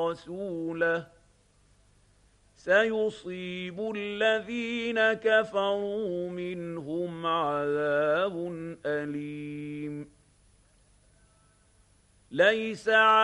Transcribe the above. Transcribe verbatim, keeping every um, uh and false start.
رسوله سيصيب الذين كفروا منهم عذاب أليم ليس